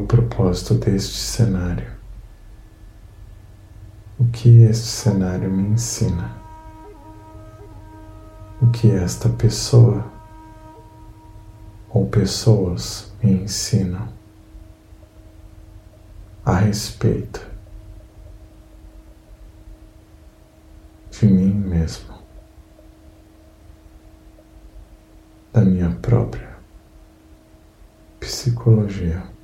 propósito deste cenário? O que este cenário me ensina? O que esta pessoa ou pessoas me ensinam a respeito de mim mesmo, da minha própria psicologia?